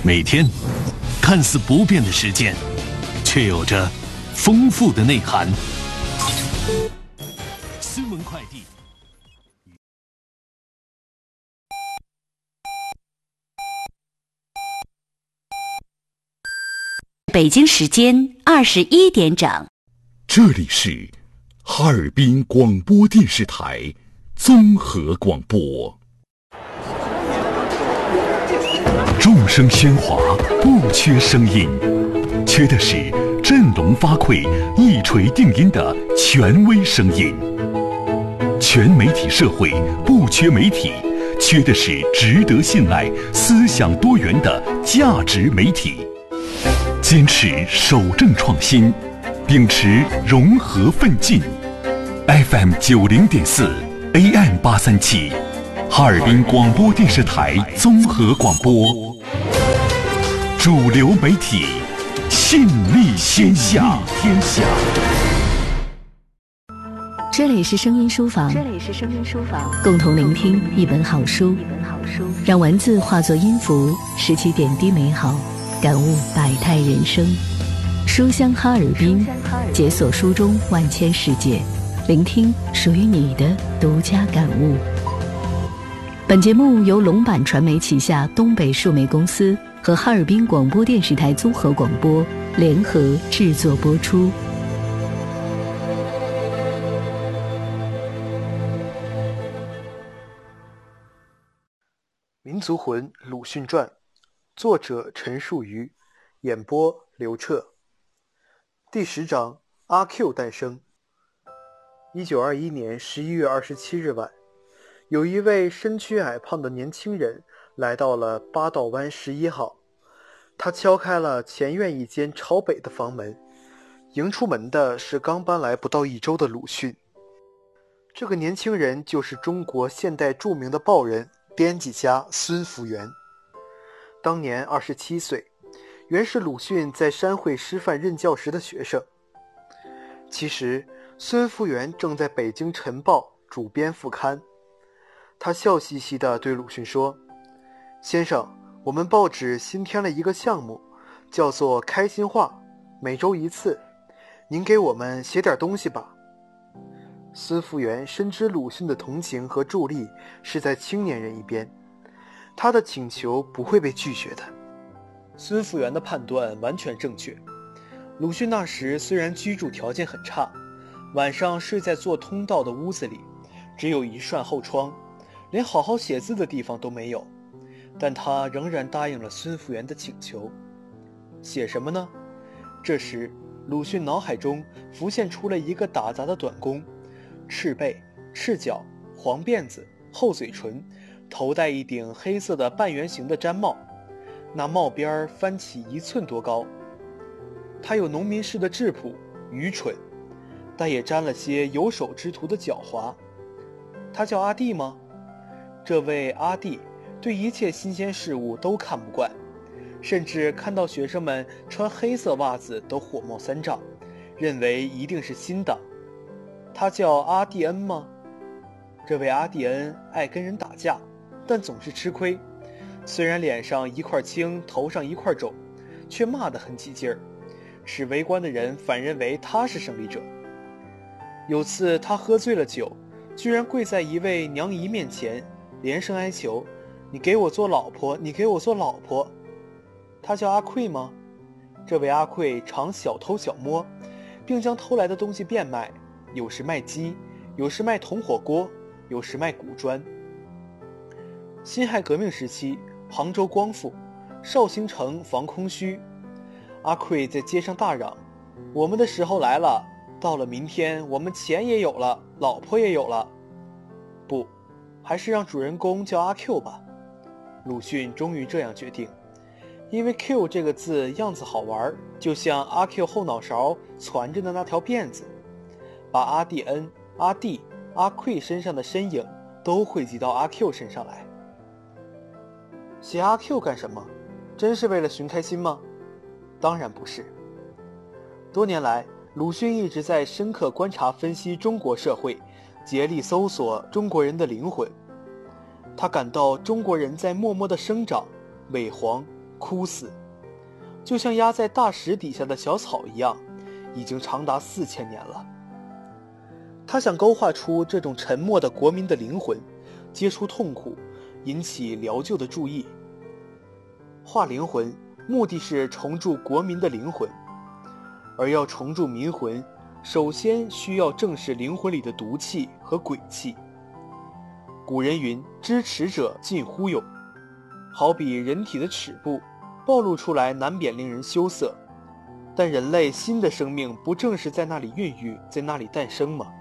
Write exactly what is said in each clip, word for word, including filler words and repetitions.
每天看似不变的时间，却有着丰富的内涵。新闻快递。 北京时间二十一点整， 这里是哈尔滨广播电视台综合广播。众声喧哗，不缺声音，缺的是振聋发聩、一锤定音的权威声音。全媒体社会不缺媒体，缺的是值得信赖、思想多元的价值媒体。坚持守正创新，秉持融合奋进。F M 九零点四 A M 八三七，哈尔滨广播电视台综合广播，主流媒体，信力天下天下。 这里是声音书房， 这里是声音书房， 共同聆听一本好书， 一本好书， 让文字化作音符，拾起点滴美好，感悟百态人生。书香哈尔滨，解锁书中万千世界，聆听属于你的独家感悟。本节目由龙版传媒旗下东北数媒公司和哈尔滨广播电视台综合广播联合制作播出。 民族魂鲁迅传，作者陈树瑜，演播刘彻。第十章，阿 Q 诞生。一九二一年十一月二十七日晚，有一位身躯矮胖的年轻人来到了八道湾十一号。他敲开了前院一间朝北的房门，迎出门的是刚搬来不到一周的鲁迅。这个年轻人就是中国现代著名的报人、编辑家孙福元。当年二十七岁，原是鲁迅在山会师范任教时的学生。其实孙福元正在北京晨报主编副刊。他笑嘻嘻地对鲁迅说：先生，我们报纸新添了一个项目，叫做开心话，每周一次，您给我们写点东西吧。孙福元深知鲁迅的同情和助力是在青年人一边，他的请求不会被拒绝的。孙福元的判断完全正确。鲁迅那时虽然居住条件很差，晚上睡在做通道的屋子里，只有一扇后窗，连好好写字的地方都没有，但他仍然答应了孙福元的请求。写什么呢？这时鲁迅脑海中浮现出了一个打杂的短工，赤背、赤脚、黄辫子、厚嘴唇，头戴一顶黑色的半圆形的毡帽，那帽边翻起一寸多高。他有农民式的质朴、愚蠢，但也沾了些有手之徒的狡猾。他叫阿弟吗？这位阿弟对一切新鲜事物都看不惯，甚至看到学生们穿黑色袜子都火冒三丈，认为一定是新的。他叫阿蒂恩吗？这位阿蒂恩爱跟人打架，但总是吃亏，虽然脸上一块青，头上一块肿，却骂得很起劲儿，使围观的人反认为他是胜利者。有次他喝醉了酒，居然跪在一位娘姨面前，连声哀求：你给我做老婆，你给我做老婆。他叫阿奎吗？这位阿奎常小偷小摸，并将偷来的东西变卖，有时卖鸡，有时卖铜火锅，有时卖古砖。辛亥革命时期，杭州光复，绍兴城防空虚，阿奎在街上大嚷：我们的时候来了，到了明天我们钱也有了，老婆也有了。不，还是让主人公叫阿 Q 吧。鲁迅终于这样决定，因为 Q 这个字样子好玩，就像阿 Q 后脑勺攒着的那条辫子，把阿蒂恩、阿弟、阿奎身上的身影都汇集到阿 Q 身上来。写阿 Q 干什么？真是为了寻开心吗？当然不是。多年来，鲁迅一直在深刻观察分析中国社会，竭力搜索中国人的灵魂。他感到中国人在默默地生长、萎黄、 枯死，就像压在大石底下的小草一样，已经长达四千年了。他想勾画出这种沉默的国民的灵魂，揭出痛苦，引起疗救的注意。画灵魂，目的是重铸国民的灵魂，而要重铸民魂，首先需要正视灵魂里的毒气和鬼气。古人云：知耻者近乎勇。好比人体的耻部暴露出来，难免令人羞涩，但人类新的生命不正是在那里孕育，在那里诞生吗？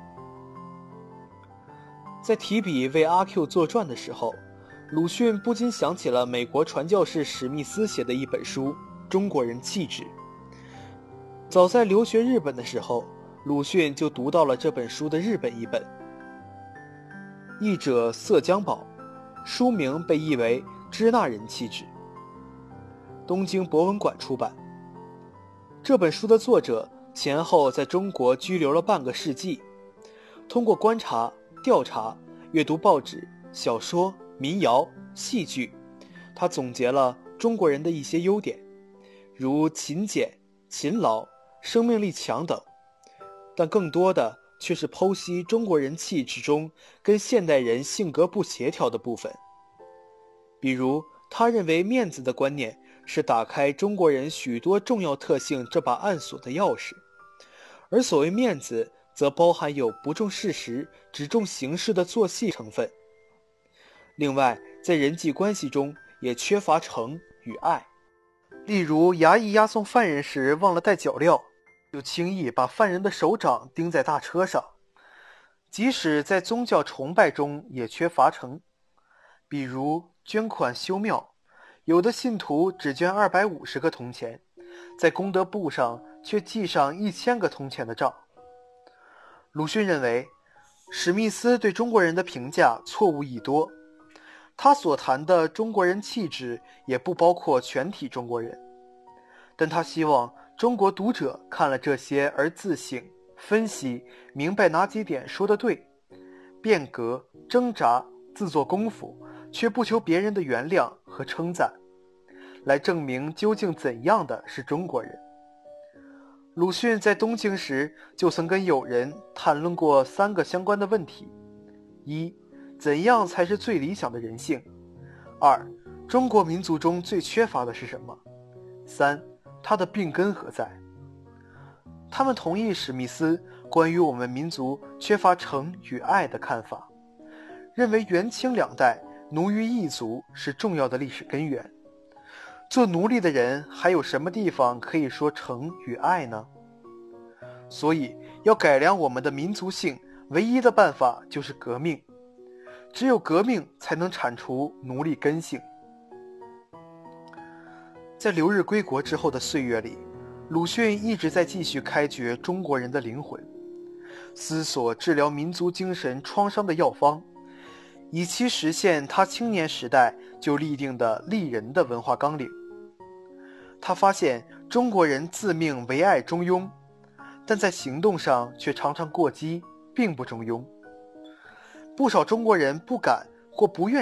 在提笔为阿 Q 作传的时候，鲁迅不禁想起了美国传教士史密斯写的一本书《中国人气质》。早在留学日本的时候，鲁迅就读到了这本书的日本译本，译者色江宝，书名被译为《支那人气质》，东京博文馆出版。这本书的作者前后在中国居留了半个世纪，通过观察、调查、阅读报纸、小说、民谣、戏剧，他总结了中国人的一些优点，如勤俭、勤劳、生命力强等，但更多的却是剖析中国人气质中跟现代人性格不协调的部分。比如他认为面子的观念是打开中国人许多重要特性这把暗锁的钥匙，而所谓面子则包含有不重事实只重形式的做戏成分。另外，在人际关系中也缺乏诚与爱，例如衙役押送犯人时忘了带脚镣，就轻易把犯人的手掌钉在大车上。即使在宗教崇拜中也缺乏诚，比如捐款修庙，有的信徒只捐二百五十个铜钱，在功德簿上却记上一千个铜钱的账。鲁迅认为，史密斯对中国人的评价错误益多，他所谈的中国人气质也不包括全体中国人，但他希望中国读者看了这些而自省、分析，明白哪几点说得对，变革、挣扎、自做功夫，却不求别人的原谅和称赞，来证明究竟怎样的是中国人。鲁迅在东京时就曾跟友人谈论过三个相关的问题：一、怎样才是最理想的人性；二、中国民族中最缺乏的是什么；三、它的病根何在。他们同意史密斯关于我们民族缺乏诚与爱的看法，认为元清两代奴于异族是重要的历史根源。做奴隶的人还有什么地方可以说诚与爱呢？所以要改良我们的民族性，唯一的办法就是革命，只有革命才能铲除奴隶根性。在留日归国之后的岁月里，鲁迅一直在继续开掘中国人的灵魂，思索治疗民族精神创伤的药方，以期实现他青年时代就立定的立人的文化纲领。他发现中国人自命唯爱中庸，但在行动上却常常过激，并不中庸。不少中国人不敢或不愿